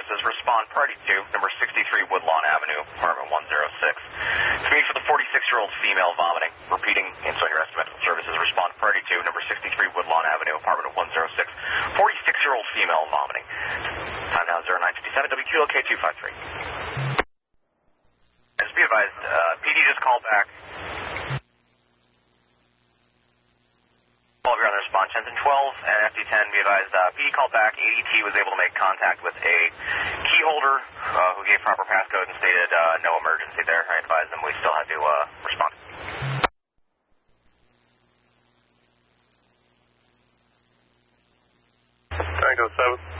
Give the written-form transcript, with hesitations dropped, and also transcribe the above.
Services, respond priority to number 63 Woodlawn Avenue, apartment 106. Speaking for the 46-year-old female vomiting. Repeating, inside your estimate. Services, respond priority to number 63 Woodlawn Avenue, apartment 106. 46-year-old female vomiting. Time now 0957, WQLK 253. Just be advised, PD just called back. You're on the response 10 and 12, and FD10, be advised, PD called back. ADT was able to make contact with a key holder who gave proper passcode and stated no emergency there. I advised them we still had to respond. Tango 7.